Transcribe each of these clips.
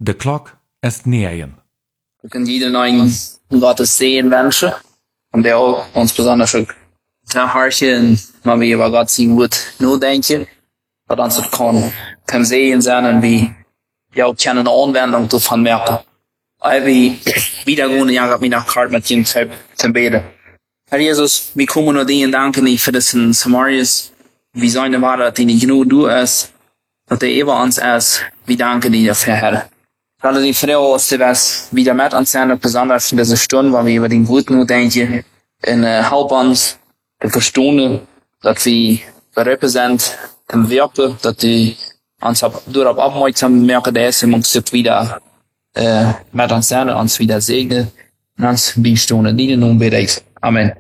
De klok is 9. Wir können jeden neuen Gottes sehen wünschen. Und der auch uns besonders auch der Harchen, wenn wir über Gott sehen wird, nur denken. Und uns das kann sehen sein und wie ja auch keine Anwendung davon merken. Aber wie wieder gehen, ja, mit nach Kartmatchen zu beten. Herr Jesus, wir kommen nur dir und danken dir für das in Samarias, wie seine Wahrheit, die nicht nur du ist, dass er über uns ist. Wir danken dir dafür, Herr. Gerade die Frau aus der wieder mit uns sein, besonders in dieser Stunde, weil wir über den Guten denken, und help uns, zu verstehen, dass wir bereit sind, im Wirken, dass die uns darauf aufmerksam machen, dass wir uns wieder mit uns sein, uns wieder segnen, und uns beistehen, in den Namen bereit. Amen.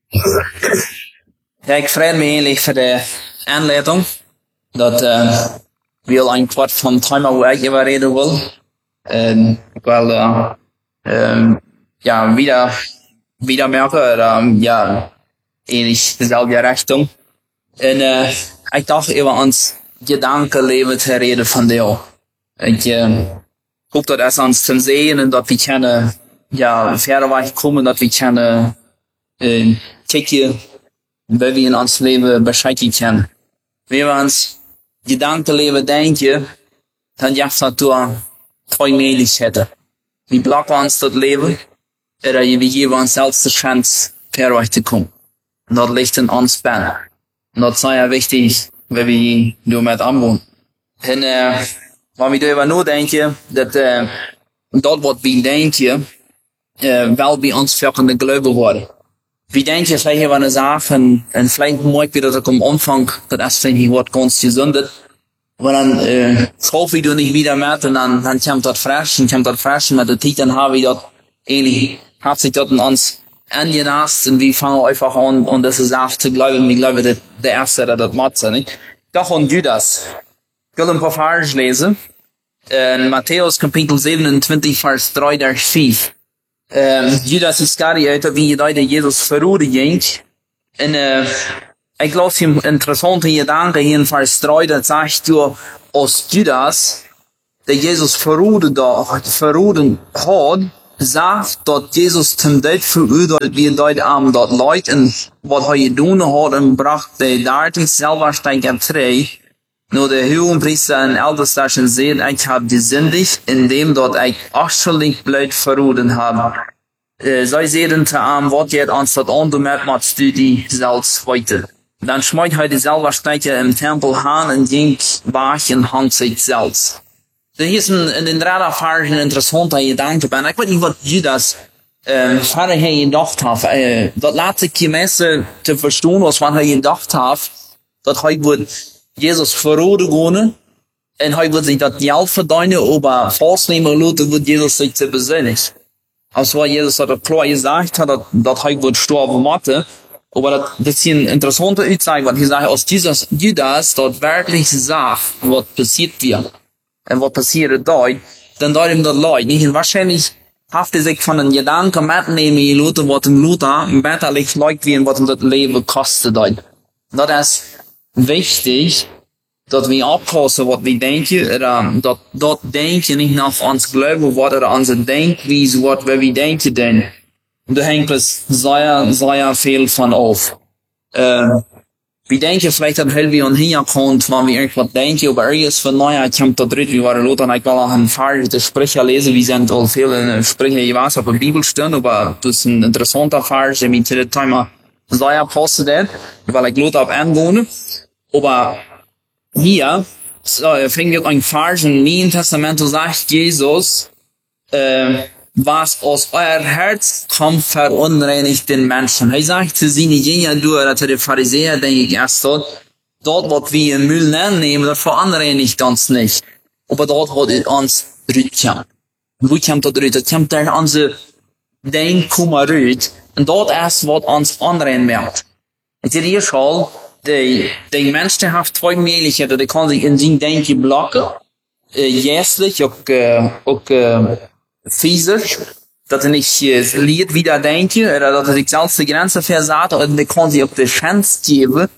Ja, ich freue mich ähnlich für die Anleitung, dass wir ein Quart von Thema, wo ich über reden will. Weil ja wieder merke ja ähnlich dieselbe Richtung und ich dachte über uns Gedanken leben zu reden von dir. Ich hoffe, dass es uns zu sehen und dass wir können ja fairerweise kommen, dass wir können checken, wie wir in uns Leben beschreiben können. Wenn wir uns Gedanken leben denken, dann jaagt das durch twee Möglichkeiten. Wir blocken uns das Leben, oder wir geben uns selbst die Chance, fair zu kommen. Und das liegt in uns Beinen. Und das ist sehr wichtig, wenn wir damit anwohnen. Und wenn wir darüber nachdenken, dass dort, was wir denken, weil wir uns für eine Glaube worden. Wir denken vielleicht über eine Sache, und vielleicht mag wir das am Anfang, das ist vielleicht nicht ganz gesündet. Aber dann hoffe ich du nicht wieder mit und dann kommt das frisch und mit der Zeit dann habe ich das ähnlich, hat sich das in uns angenast und wir fangen einfach an und das ist auch zu glauben, ich glaube, der Erste, der das macht, nicht? Doch und Judas. Ich will ein paar Verse lesen. In Matthäus Kapitel 27, Vers 3 durch 5. Judas Iskariot, wie der Jesus verroden ging. Und ich glaube, es ist interessant, Gedanke hier in Vers 3, da sagt du, als Judas, der Jesus verroden hat, sagt, dass Jesus zum Tod verurteilt wie dort am dort Leute, und was er getan hat, und brachte der Dartig selber steigen drei, nur der Hohenpriester und Ältester sehen, ich habe gesündigt, indem dort ich achterlich blöd verroden habe. Sei sehen zu am, was jetzt uns dort an, du merkst du die selbst weiter. Dann schmeißt heute selber Steine im Tempel an und ging wach und hang sich selbst. Hier ist in den Radarfahrten ein interessanter Gedanke. Ich weiß nicht, was Judas vorher gedacht hat. Das lässt sich die Messe zu verstehen, was man gedacht hat, dass heute wird Jesus verroden gehen und heute wird sich das Geld verdienen, aber falsnehmen lassen, wird Jesus sich zu besinnen. Also Jesus hat klar gesagt, dass heute wird sterben machen. Aber das ist ein interessanter Aussage, weil ich sage, aus dieser Judas dort wirklich sagt, was passiert wird. Und was passiert dort, dann dort ihm das Leid. Nicht? Und wahrscheinlich hat er sich von den Gedanken mitnehmen, Luther, was ihm Luther betterlich leid wie was ihm das Leben kostet dort. Das ist wichtig, dass wir abpassen, was wir denken, oder dass dort denken nicht nach uns glauben, was oder unsere Denkweise, was wir denken denn. Da hängt es sehr viel von auf. Wir denken vielleicht, dass wir uns hinkommt, wenn wir irgendwas denken, aber irgendwas von Neuheit kommt da drin, wie war der Lothar, ich will auch ein paar Sprüche lesen, wir sind all viele Sprüche, ich weiß, auf der Bibel stehen, aber das ist ein interessanter Vers, der mir zu dem Thema sehr passt, weil ich Lothar auf anwohne. Aber hier, fängt wir ein Vers im Neuen Testament, sagt Jesus, was aus euer Herz kommt, verunreinigt den Menschen. Er sagt zu seinen Jüngern, oder zu den Pharisäern, denke ich erst dort, was wir im Müll nehmen, das verunreinigt uns nicht. Aber dort, wo es uns rüttet. Wo kommt das rüttet? Das kommt durch unsere Denken rüttet. Und dort erst, was uns anrein wird. Ich sehe hier schon, der Mensch, der hat zwei Möglichkeiten, der kann sich in seinem Denken blocken, jährlich, auch physisch, dass er nicht Lied wieder denken, oder dass er sich selbst die Grenze versagt, und er kann sich auch die Chance geben,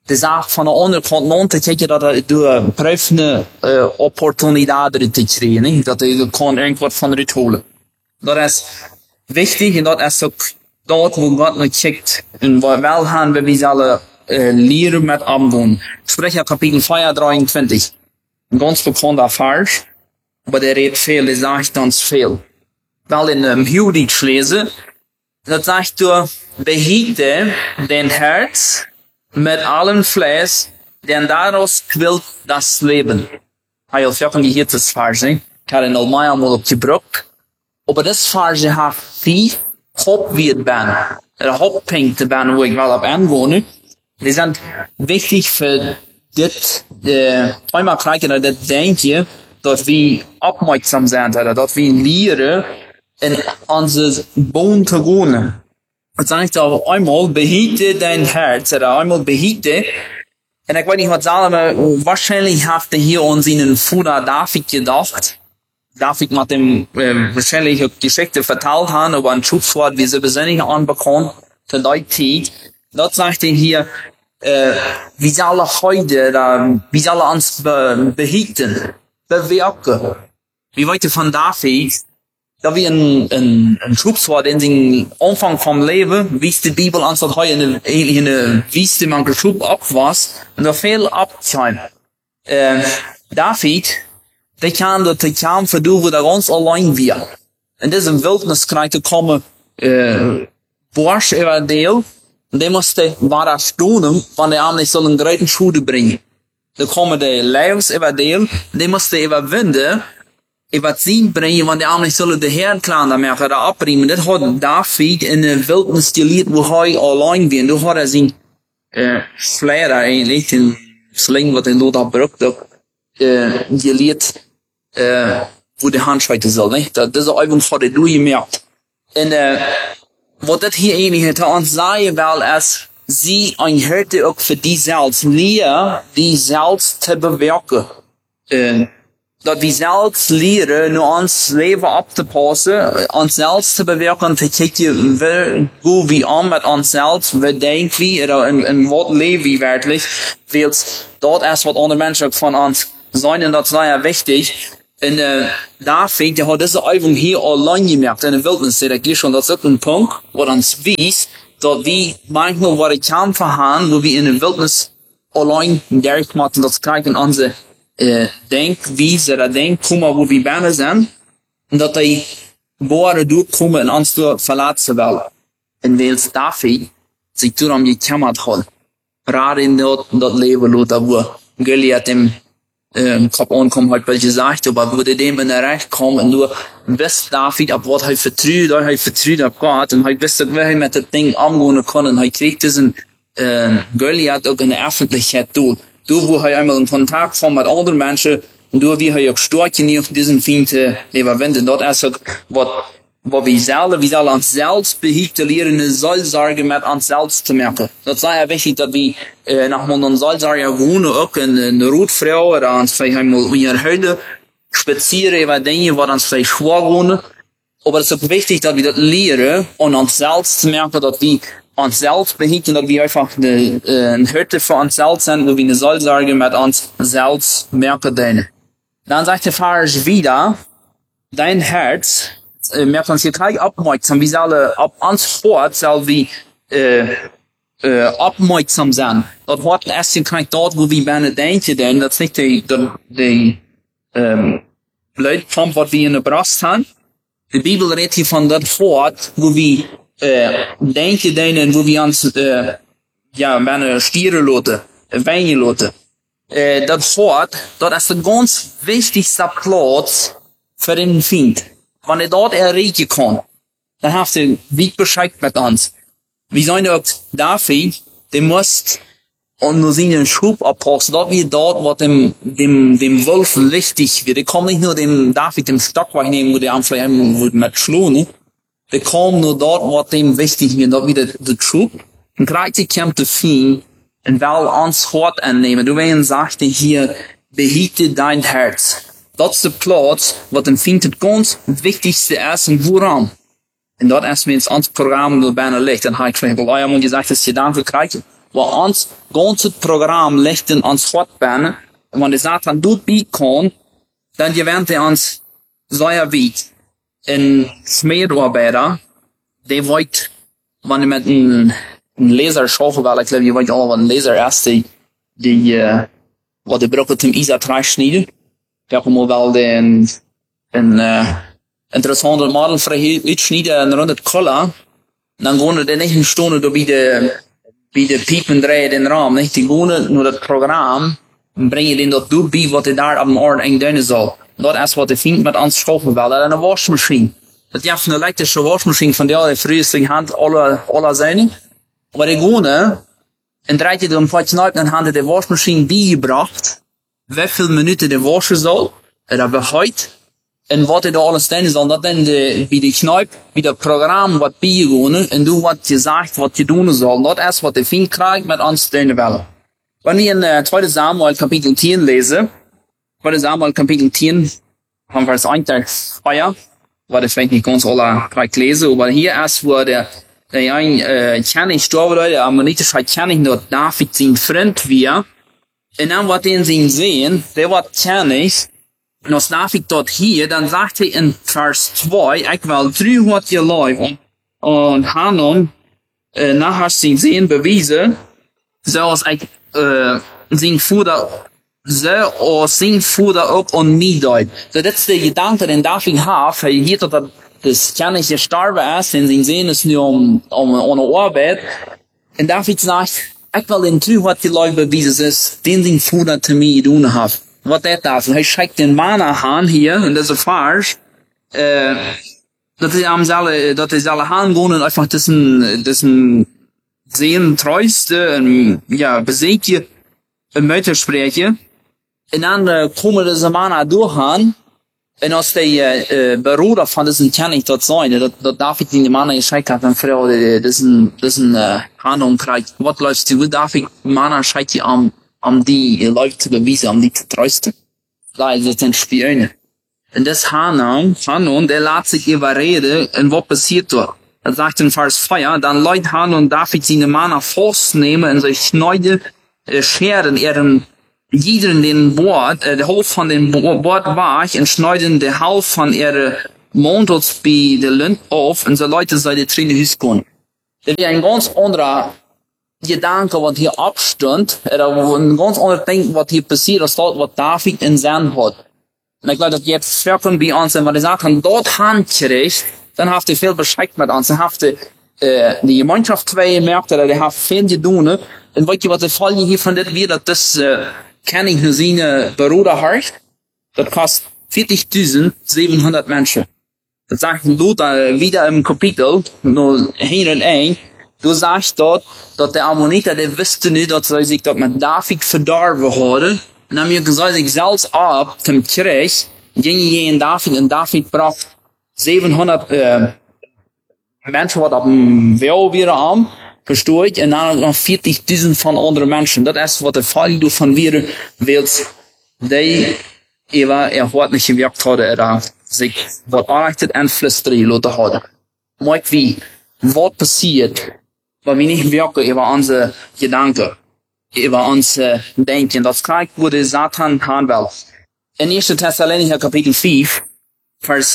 de zaak van de andere kant non te kijken dat du prüfende opportuniteiten te krijgen, niet? Dat je kan irgendwas van eruit holen. Dat is wichtig en dat is ook dat wo God naar kijkt en waar wel gaan we zullen leren met omgaan. Sprecher kapitel 23. Een ganz bekannter Vers, aber der redet veel, der sagt uns veel. Wel in Judith lezen, dat zegt du, behiete dein Herz mit allem Fleisch, denn daraus quillt das Leben. Hij heeft ook een gehirtes Vers, ik had het al mehrmals opgebruikt. Aber das Vers hat viel Hauptwert ben. Hauptpunkte ben, wo ich wel op aanwonen. Die sind wichtig für dit, einmal krijgen dat dit denkje, dat we opmerksam zijn, dat we leren in onze boon te wonen. Het zegt al einmal, behiete dein Herz, oder einmal behiete, en ik weet niet wat Salome, wahrscheinlich heeft hij hier ons in een Vater David gedacht. David mit dem wahrscheinlich auch Geschichte verteilt haben, aber ein Schutzwort, wie sie besinnlich anbekommen, zu der Zeit. Dort sagt er hier, wie soll heute, wie soll uns behieten, bewirken. Wie weiter von David, da wie ein Schutzwort in den Anfang vom Leben, wie die Bibel uns das heute in eine Wüste man geschub ab was, und da viel abzuhören. David, der kan dat de kan verdoen wo der ganz allein wir. In diesem Wildnis krijgt komen Borsch über deel. Und der musste war stonen, wann der arm nicht so einen großen Schule bringen. Da kommen die Leus über deel, der musste überwinden, über sie bringen, wann der arm nicht so der Herrn klar da mehr da abbringen. Das hat David in der Wildnis geleert, wo er allein wir. Du hat sein Schleier eigentlich, den Sling, was er dort abbrückt, geleert, wo die Hand schweiten soll, nicht? Das ist einfach von der Dui gemerkt. Und, was das hier eigentlich hat uns sagen will, ist, sie ein Hirte auch für die selbst, lehren, die selbst zu bewirken. Dass wir selbst lehren, nur uns Leben abzupassen, uns selbst zu bewirken, zu gucken, wo wir an mit uns selbst, wie denken wir, oder in was leben wir wirklich, weil dort ist, was andere Menschen von uns sein, und das sei ja wichtig. Und David, der hat diese Übung hier allein gemerkt, in der Wildnis, der geht schon, das ist ein Punkt, wo uns wies, dass wir manchmal, wo die Kämpfe haben, wo wir in der Wildnis allein direkt machen, das kriegen unsere Denkweise, oder Denkkummer, wo wir Bänder sind, und dass die Worte durchkommen und uns verlassen wollen. Und weil David sich darum gekümmert hat, gerade in das Leben, wo Goliath dem Kopf ankommen hat, welche sagt, aber würde dem in der Recht kommen, und nur wisst David, ab was er vertraut auf Gott, und er wisst, wie er mit dem Ding umgehen kann, und er kriegt diesen Goliath auch in der Öffentlichkeit durch. Du, wo er einmal in Kontakt kommt mit anderen Menschen, und du, wie er auch stark genug diesen Feind überwinden. Dort ist auch, was wir sollen uns selbst behielten lernen, eine Seelsorge mit uns selbst zu merken. Das sei ja wichtig, dass wir nach einer Seelsorge wohnen, auch in einer Rotfrau, oder uns vielleicht einmal in ihrer Höhle spazieren über Dinge, was uns vielleicht schwer wohnen. Aber es ist auch wichtig, dass wir das lernen, und uns selbst zu merken, dass wir uns selbst behielten, dass wir einfach eine Hütte für uns selbst sind, wo wir eine Seelsorge mit uns selbst merken. Dann sagt der Vers wieder, dein Herz, merkt uns hier gleich aufmerksam, wie soll ab uns fort, soll wie aufmerksam sein. Das Wort erst gleich dort, wo wir gerne denken, denn das ist nicht die Blödkampf, was wir in der Brust haben. Die Bibel redet hier von das Wort, wo wir denken, denn wo wir uns gerne stieren lassen, weinen lassen. Das Wort, das ist der ganz wichtigste Platz für den Feind. Wenn er dort erreichen kann, dann hat er wie Bescheid mit uns. Wir sagen auch, David, der muss und nur seinen Schub abpassen, dort wie dort, was dem Wolf wichtig wird. Der kann nicht nur dem David den Stock wegnehmen, wo der vielleicht mit schlagen, der kann nur dort, was dem wichtig wird, dort wieder der Schub. Und gleichzeitig kommt der Feind und will uns hart annehmen. Du weißt, sagte hier, behiete dein Herz. Dat is de plaats wat een vindt het ganz wichtigste is en waarom. En dat is met ons programma door bijna licht. En hij krijgt wel, ja, man, je zegt dat je dan krijgt. wo ons ganze Programm legt in ons Gott benen, en wanneer Satan doet bij kon, dan gewinnt ons sehr weit. Een smeerarbeider, die weet, wanneer met een laser schaffen, wel, ik geloof, je weet al wat een laser is, die wat de brokken zum Isa snijden. Ik heb hem wel een interessante Model voor uitsnijden en rond het collar. Dan gaan we de 9 Stunden door bij de piepen draaien in de raam, niet? Die gaan naar het programma, en brengen den dat doet bij wat hij daar op de orde en doen zal. Dat is wat hij vindt met ons schaffen wel. Dat is een wasmachine. Dat is een elektrische wasmachine van die vroeger hand alle zijn. Maar die gaan, en draait je dan wat snel en hand de wasmachine bijgebracht, hoeveel minuten de waschen zal, dat begrijpt, en wat hij daar alles doen zal, dat dan bij de knijp, bij dat programma wat bijgegaan, en doe wat je zegt, wat je doen zal. Dat is wat hij vindt krijgt met ons steunen willen. Wanneer je in 2 Samuel kapitel 10 lezen, 2 Samuel kapitel 10, van vers 1 tot 2, wat ik vielleicht nicht ganz alle gleich lese, aber hier ist, wo der König gestorben ist, der ammonitische König, dort David sein Freund war, und dann wat den sie sehen, der war König, und als David dort hier, dann sagt er in Vers 2, ich will 300 Jahre und Hanon, nachher sie sehen, bewiesen, so als ich, sein Vater, so als sein Vater auch an mich deut. So, das ist der Gedanke, den David hat, weil hier dat das König gestorben ist, und sie sehen es nur um eine Arbeit. Und David sagt, ich will den 300 Jahre beweisen, den sein Vater zu mir tun hat. Was das? Er schickt den Mann an hier, und das ist falsch, dass sie alle hangehen und einfach diesen sehen, treueste, ja, besiegte, Möter sprechen. Und dann kommen diese Männer durch an, und als der Bruder von diesem König dort sein, dort David die Männer geschickt hat, und Frau, diesen Handlung kriegt, was läuft sie, wo David Männer schickt die die läuft zu beweisen, die zu trösten. Da ist es ein Spion. Und das Hanon, der lässt sich überreden, und was passiert dort? Er sagt in Vers 4, dann lädt Hanon David seine Männer festnehmen, und sich schneiden, scheren jeden den Bord, der Hof von dem Bord war, und schneiden der Haupt von ihrer Mantels bei der Lund auf, und so Leute sei die Trine Hüskon. Das wäre ein ganz anderer Gedanke, was hier abstand, oder ein ganz anderes Denken, was hier passiert, als dort, was David in Sinn hat. Und ich glaube, dass jetzt wirken bei uns, wenn wir sagen, dort handgerecht, dann habt ihr viel Bescheid mit uns, dann habt ihr die Gemeinschaft zwei gemerkt, oder die habt viel getan, und weißt du, was der Fall hier von das wird, dass das kann ich nur seine Bruder hat, das kostet 40.700 Menschen. Das sagt Luther wieder im Kapitel, nur 101, du sagst dort, dass der Ammoniter, der wusste nicht, dass er sich dort mit David verdorben hatte, und haben mir gesagt, sich selbst ab zum Krieg, ging David, und David braucht 700 Menschen, wat op een wel weer aan, verstoord, en dan nog 40.000 van andere mensen. Dat is wat de Fall doet van weer wilt, die wordt niet gewerkt hadden, er zich wat aanrichtet en flüsteren laten hadden. Maar wie, wat passiert, waar we niet werken über onze Gedanken, über onze Denken, dat krijgt wo de Satan gaan wel. In 1. Thessalonicher Kapitel 5, vers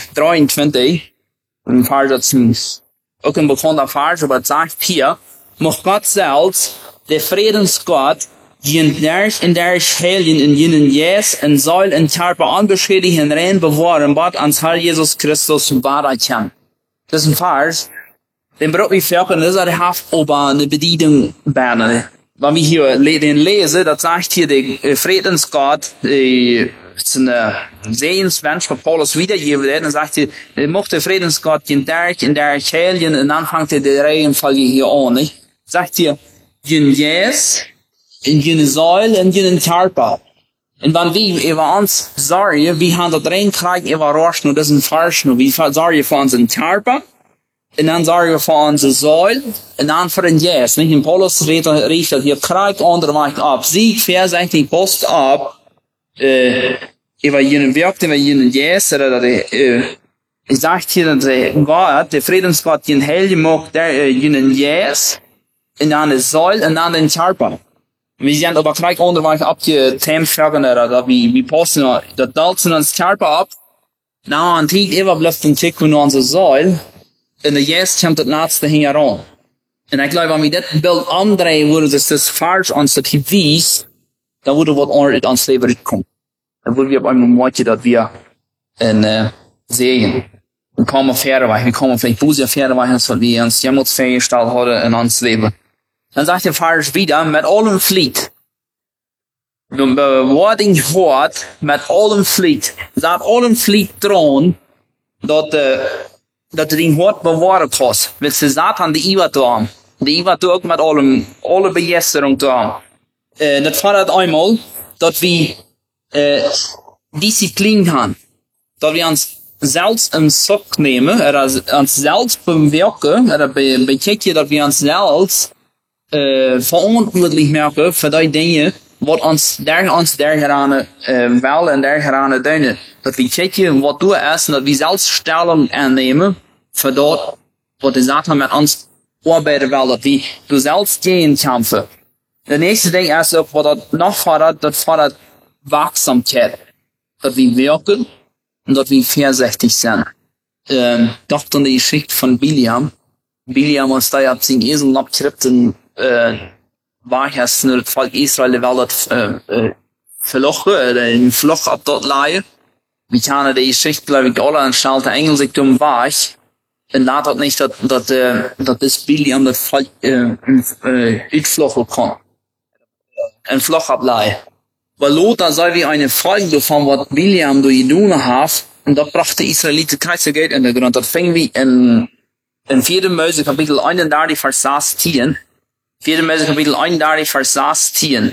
23, ein Vers, das ist auch ein bekannter Vers, aber es sagt hier, mag Gott selbst, der Friedensgott, in der Helden in jenen Jes und soll in Körper unbeschädigt und rein bewahren, Gott ans Herr Jesus Christus Baratjan. Das ist ein Vers, den braucht ich für das ist eine Haft, aber eine Bedienung werden. Wenn wir hier den lesen, das sagt hier der Friedensgott, ist ein Sehensmensch von Paulus wiedergegeben wird, dann sagt er, mocht der Friedensgott in der Helden, und dann fängt er die Reihenfolge hier an, nicht? Sagt er, in Jes, in jene Säule, in jenen Körper. Und wenn wir über uns sorgen, wir haben das reinkriegen, über Roschen, und das ist ein Vers, und wir sorgen für unseren Körper, und dann sorgen wir für unsere Säule, und dann für den Jes, nicht? In Paulus riecht das, ihr kriegt andere Macht ab, sie versagt die Post ab, über jenen Werk, über jenen Jes, oder ich sagt hier, dass der Gott, der Friedensgott, den Helden macht, der jenen Jes, in een Säul en dan een Charpa. We zijn aber gleich onderweg op je Themenfragen, dat we posten, dat dalten ons Charpa op. Nou, aan het even blijft een check van onze Säul. En de eerste komt het laatste hier aan. En ik geloof, als we dit beeld omdraaien, wordt het dus falsch ons dat gewies, dan wordt wat onder ons leven komen. Dan worden we op een momentje dat we sehen. We komen verder weg, we komen vielleicht boze verder weg, als wat we ons jemals vrijgesteld hadden in ons leven. Dan zegt de Vers wieder, met allem vliet. De bewoording hoort, met allem vliet. Dat allem vliet troon, dat die hoort bewaard was. Met ze Satan die iwa doen. Die iwa doen ook met alle begeestering doen. Dat verandert eenmaal, dat we discipline hebben. Dat we ons zelfs een sok nemen, ons zelfs bewerken, betekent dat we ons zelfs verantwoordelijk maken voor die dingen wat ons dergerane wel en dergerane doen. Dat we checken wat doe is en dat we zelfs stelling aannemen voor dat wat de Satan met ons arbeiden wil. Dat we door zelfs tegen kampen. De eerste ding is ook wat dat nog verandert, dat verandert waakzaamheid. Dat we werken en dat we voorzichtig zijn. Dacht aan de geschichte van Biliam. Biliam was daar op zijn ezel opgeript en waar hij naar het volk Israël wel dat verlochen, een vlog op dat laaien. We kennen de geschichte, geloof ik, alle en stelt de engel zich toen weg. En laat dat niet dat is Biliam dat volk uitvloggen kon. Een vlog oplaaien. Weil Lothar sei wie eine Folge von was Biliam durch Iduna hat, und da brachte Israelite Kreise Geld in der Grund. Das fing wie in 4. Mose Kapitel 31 Vers 16. 4. Mose Kapitel 31 Vers 16.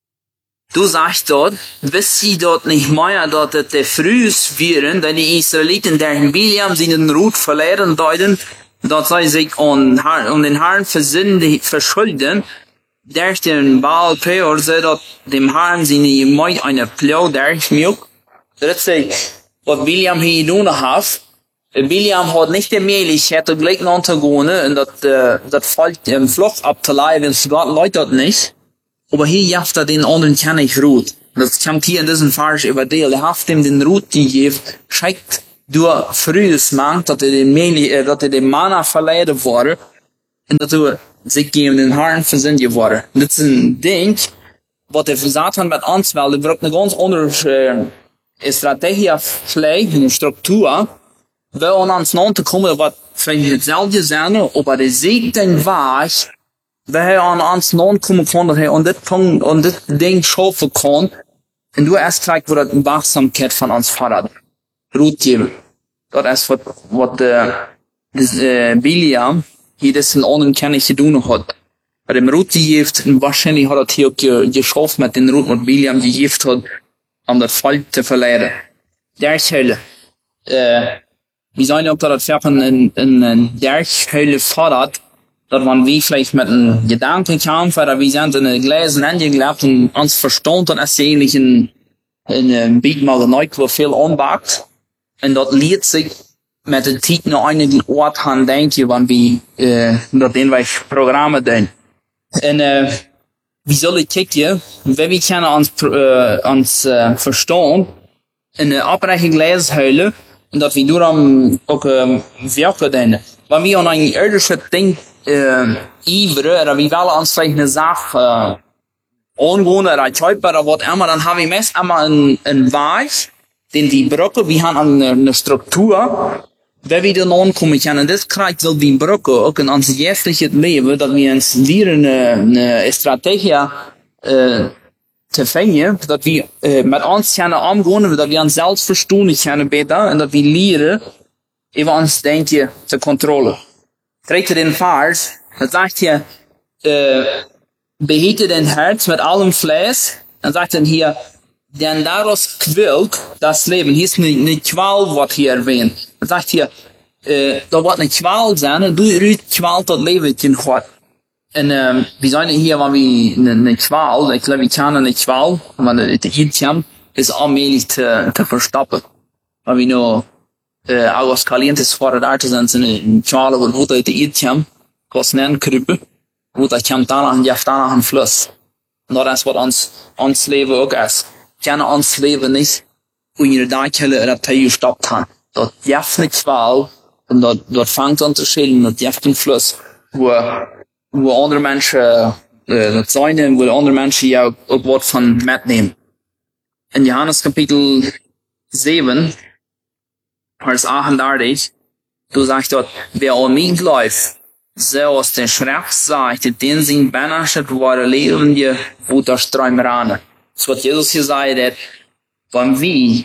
Du sagst dort, wisst sie dort nicht mehr, dass es der frühes wären, denn die Israeliten, deren Biliam sie den Rut verlehren deuten, dass sie sich um den Herrn verschulden, durch den Baal Peor, so dass dem Herrn seine Gemeinde eine Plau durchmilk. Das ist, was Biliam hier nun hat. Biliam hat nicht die Möglichkeit, gleich noch zu gehen, und das Volk im Flucht abzuleihen, wenn es Gott läutet nicht. Aber hier jaft den anderen kann ich Ruth. Das kommt hier in diesem Vers über dir. Er hat ihm den Ruth gegeben, schickt durch frühes Mann, dass dem Manna verleihen wurde, und dass sich gegen den Herrn versinnt geworden. Das ist ein Ding, was der Satan mit uns will. Er wird eine ganz andere Strategie vielleicht, eine Struktur, will uns noch zu kommen, was vielleicht hetzelfde zijn, aber der Sieg den Weg, will er an uns noch kommen kann, dass er an das Ding schaffen kann, und du erst gleich, wo das Wachsamkeit von uns fordert. Ruth geben. Das ist, was Biliam hier das in anderen Kenntnis zu tun hat. Bei dem Ruth gegeben, wahrscheinlich hat er hier auch geschafft mit den Ruth, was Biliam gegeben hat, um das Volk zu verleiden. Der Hölle. Wir sollen auch das Verpen in der Hölle fordert, dass man wie vielleicht mit einem Gedanken kam, weil wir sind in den Gläsen angeglabt und uns verstanden, dass es eigentlich in Biet mal neu, wo viel anbackt. Und dort liert sich met de tijd naar einigen Ort gaan denken, wanneer we dat in wij programma doen. En we zullen kijken, we kunnen ons verstaan in de oprechte leeshuilen, en dat we daarom ook werken doen. Wanneer we aan een irdische ding iveren, en we willen ons vielleicht een zaak aangaan, oder uitzuipen, oder wat immer, dan hebben we meest immer een weg, den die Brücke, wir haben eine Struktur, wer wieder noch kommen kann. Und das kriegt so die Brücke auch in unser jährliches Leben, dass wir uns lernen, eine Strategie zu finden, dass wir mit uns können umgehen, dass wir uns selbst verstehen können besser, und dass wir lernen, über uns Denken zu kontrollieren. Dritte den Vers, das sagt hier, behüte dein Herz mit allem Fleiß, dann sagt er hier, denn daraus quillt das Leben. Hier ist eine Qual, was hier erwähnt. Man sagt hier, da wird eine Qual sein, du qualt das Leben in Gott. Und wir sagen hier, wenn wir eine Qual, ich glaube, wir kennen eine Qual, wenn wir die Hitchen, ist allmählich zu verstoppen. Wenn wir nur Aguas Calientes vor der Arte sind, sind eine Qual, wo die Hitchen, kosten einen Krüppe. Gut, dat komt danach een fluss. Nou, dat is wat ons leven ook is. Kennen ons leven niet hoe je daar kunnen dat hij je stopt kan. Dat jeft niet wel, en dat vangt aan te schelen, dat jeft een fluss, hoe andere mensen, dat zijn en hoe andere mensen jou ook wat van metnemen. In Johannes kapitel 7, vers 38, du sagst dort, wer an mich läuft, zoals de schrift sagt, den zijn benachtet worden leven je waterstroom ranen. Dus wat Jezus hier zei, dat wenn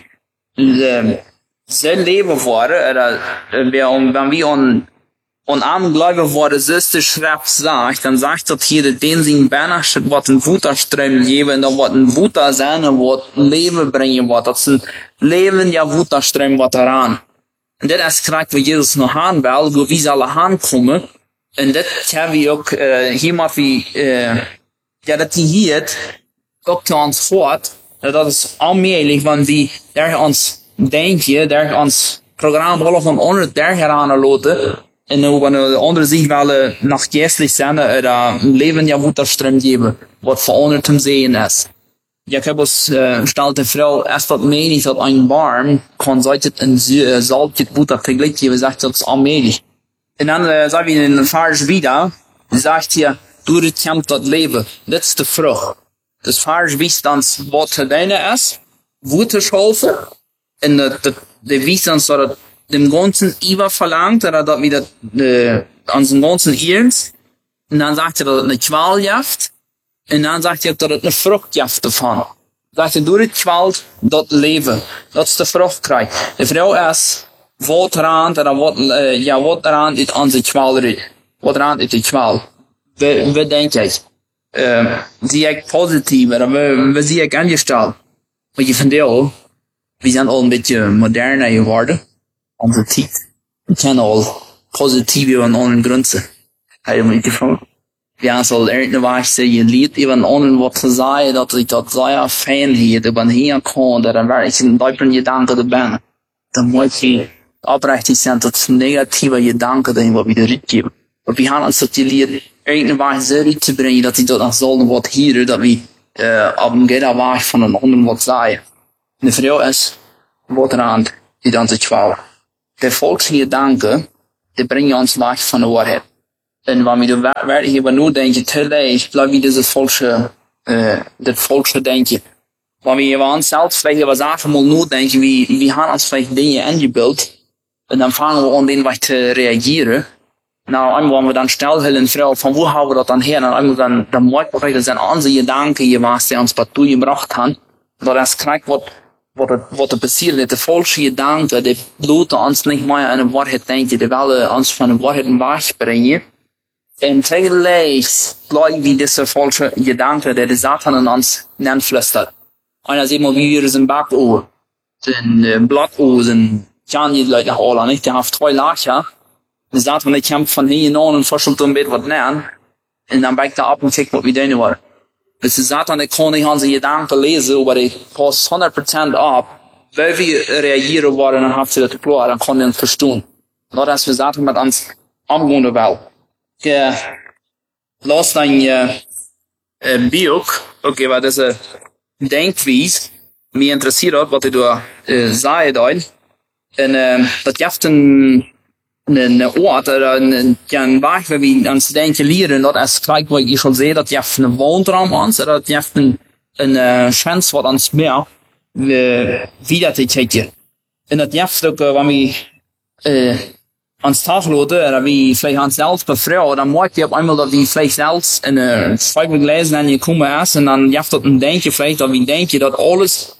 wir so leben worden, oder wenn wir an armen Gläubigen worden, so ist die Schrift sagt, dann sagt dort hier, den zijn benachtet wat een waterstroom leven, dat wat een water zijn, en wat leven brengen wat, dat zijn leven ja waterstroom wat eraan. En dit is gelijk wat Jezus nog aan wil, hoe wie zullen aankomen. En dit hebben we ook hier maar ja, dat die hier ook te ons voort. Dat is allmählich, want we daar ons denken, daar ons programma alle van onder daar gaan laten. En wanneer de anderen zich wel nog geestelijk zijn, leven ja waterstroom geven, wat veranderd te zien is. Jakobus stelt de vrouw, als dat menig dat een warm kan het en zal het water tegelijk geven, zegt dat is allmählich. En dan zijn we in een vers wieder, zegt hij, door het komt dat leven. Dit is de vrucht. Dus vers wijst ons wat het ene is, waterschoven, en de wijst ons dat het dem ganzen Iwa verlangt, oder dat we dat onze ganzen eerst, en dan zegt hij dat het een kwaal jaft, en dan zegt hij dat het een vrucht jaft ervan. Zegt hij, door het kwaal, dat leven. Dat is de vrucht krijgt. De vrouw is, wat eraan, wat eraan is onze kwaal rit. Wat eraan is de kwaal. Wat denk jij? Zie ik positief, wat zie ik ingesteld? Want je vindt al, we zijn al een beetje moderner geworden. Onze tijd. We kennen al positief aan onze grenzen. Heb je me gevraagd? Ja, zal irgendwann je lied even anderen wat te zeggen, dat ik dat zeer fijn heet, dat ben hier kan, dat er werkelijk een duiper gedanke te ben. Dan moet je oprechtig zijn tot negatieve gedanken dan wat we eruit geven. Maar we gaan ons dat je lied irgendwann zo uit te brengen, dat hij dat dan zal wat hier, dat we op een gede weg van een ander wat zeggen. En de vrouw is, wat eraan, die dan te kwalen. De volksgedanken, die brengen ons weg van de waarheid. En wanneer we werkelijk hierbij nu denken, te leicht, blijven we dit volksche denken. Wanneer we ons zelf vielleicht was einfach nu denken, we gaan ons vielleicht dingen ingebeeld, en dan vangen we aan den weg te reageren. Nou, einmal we dan stilhullen, vrouw, van hoe houden we dat dan her? En einmal dan moet we dat zijn onze gedanken geweest, die ons partout gebracht hebben. Dat is krijg wat er passiert is. De volksche gedanken, die laten ons niet meer aan de waarheid denken, die willen ons van de waarheid wegbrengen. En tegelijk blijven we deze falsche gedanken, die de Satan in ons neerflüstert. Einer sieht mal, wie wir sind Backohr, sind Blackohr, sind Jan Leute nach Ola, nicht? Der hat 2 Lacher. Der Satan, der kämpft von hier an und verschult ein bisschen was näher. Und dann backt er ab und checkt, was wir denn waren. Das ist Satan, der kann nicht unsere Gedanken lesen, aber der passt 100% ab. Weil wir reagieren wollen, dann habt ihr das klar, dann kann er uns verstehen. Nur, dass wir Satan mit uns umgehen wollen. Ja, lass dann Biok, okay, weil das denkwijs me interesseert wat ik door zei daar. En dat geeft een oord, een weg waar we ons denken leren, dat is gelijk wat ik al zei, dat geeft een woonraam ons, dat geeft een chance wat ons meer wieder te kijken. En dat geeft ook, wanneer we ans Tag laten, oder wie vielleicht uns selbst befreien, dann merkt ihr auf einmal, dass wir vielleicht selbst in eine Schweibe gelesen haben, gekommen ist, und dann jaft das ein Denken vielleicht, dass wir denken, dass alles,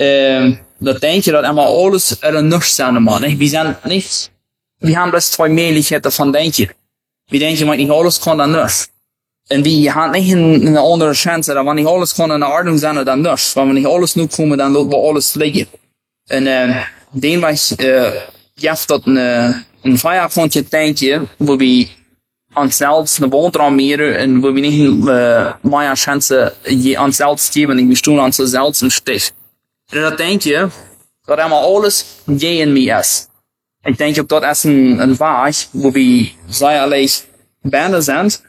das Denken, dass immer alles nichts sein muss, nicht? Wir sind nicht, wir haben das 2 Möglichkeiten von Denken. Wir denken, wenn ich alles kann, dann nichts. Und wir haben nicht eine andere Chance, dass wenn nicht alles kann, in der Ordnung sein, dann nichts. Wenn wir nicht alles nur kommen, dann lassen wir alles liegen. Und, den Weg, jaft das een vijandje denken, waar we onszelf een woonraam meer en waar we niet meer chance onszelf geven en we staan onszelf een stich. En dat denk je, dat helemaal alles in mij is. Ik denk ook dat is een weg waar we zeerlijk bijna zijn,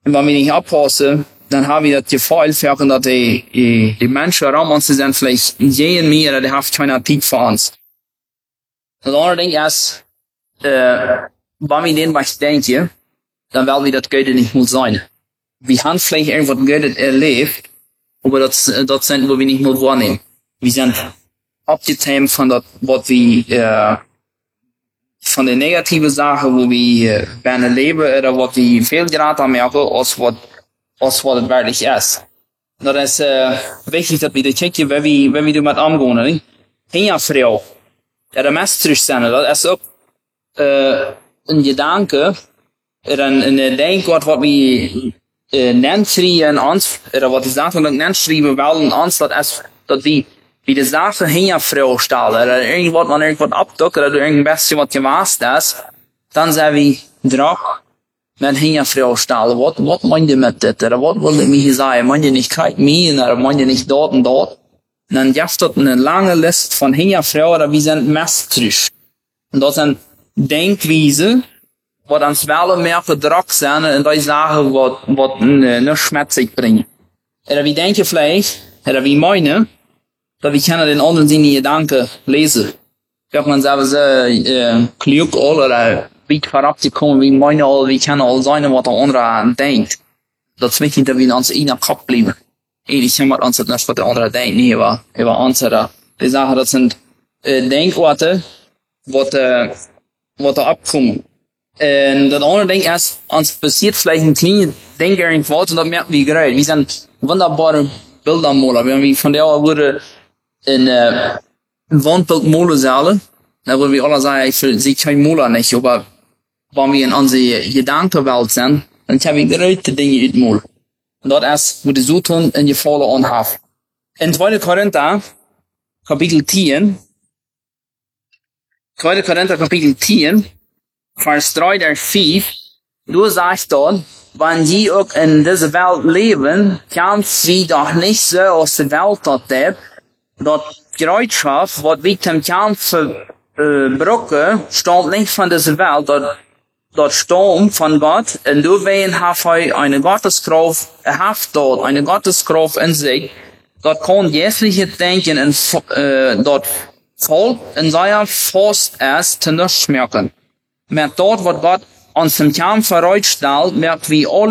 Und wenn wir nicht abpassen, dann haben wir das Gefühl, dass die Menschen um uns sind vielleicht sehen mehr, oder die haben keine Zeit für uns. Das andere Ding ist, wenn wir den was denken, dann werden wir das Gute nicht mehr sein. Wir haben vielleicht irgendwas Gutes erlebt, aber das sind wir nicht mehr wahrnehmen. Wir sind abgetan von das, was wir, von den negativen Sachen, wo wir gerne leben, oder was wir viel gerade merken, als was es wirklich ist. Das ist, wichtig, dass wir checken, wie wir damit umgehen, ne? Hier Frau, der Messtrisch sein, das ist auch, ein Gedanke, oder ein Denkwort, was wir, nennen schreiben uns, oder was die Sachen nennen schreiben wollen uns, das ist, dass wir die Sache hier Frau stellen, oder irgendwas, man irgendwas abdockt, oder irgendwas, was gemacht ist, dann sind wir drauf, met hier Frau stellen, was meint ihr mit das, oder was will ich mir sagen, meint ihr nicht kalt mir, oder meint ihr nicht dort und dort, und dann gibt es eine lange Liste von hier Frau, oder wir sind mestrisch. Und das sind Denkweise, wat ons wel meer verdrag zijn en die zaken wat een schmetzig brengen. En wie denken vielleicht, oder wie meinen, dass wir können den anderen in die Gedanken lesen. Wenn man selber so, klug oder wie verabgekommen, wie meinen all, wie können all sein, was der andere denkt. Das ist wichtig, dass wir uns in der Kopf bleiben. Ich kann mit uns nicht, was der andere denkt, nee, aber uns, die Sachen, das sind, Denkworte, wat abkommen. En dat andere Ding ist, uns passiert vielleicht ein kleines Ding irgendwo, und das merken wir gerade. Wir sind wunderbare Bildermaler. Wenn wir von der wurde in Wandbildmaler zahlen, dann würden wir alle sagen, ich sehe kein Maler nicht, aber wenn wir in unsere Gedankenwelt sind, dann können wir große Dinge uitmalen. Und das ist, wo die so tun, in die Falle anhaben. In 2. Korinther, Kapitel 10, 2. Korinther, Kapitel 10, Vers 3 der 5, du sagst dort, wenn die auch in dieser Welt leben, kann sie doch nicht so aus der Welt dort leben, dort Gerätschaft, was wir dem Kampf brauchen, stammt nicht von dieser Welt, dort stammt von Gott, und du wen hat eine Gotteskraft, dort eine Gotteskraft in sich, dort kann jährliche Denken dort voll in seiner Faust erst zu nichts merken. Met dort wat God ons in Kampf vooruitstelt, merkt wie alle